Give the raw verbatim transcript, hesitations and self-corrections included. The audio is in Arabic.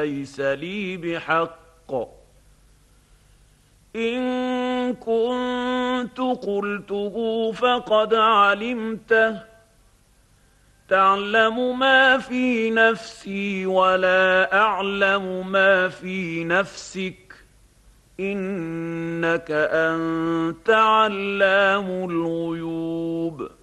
ليس لي بحق إن كنت قلته فقد علمته تعلم ما في نفسي ولا أعلم ما في نفسك إنك أنت علام الغيوب.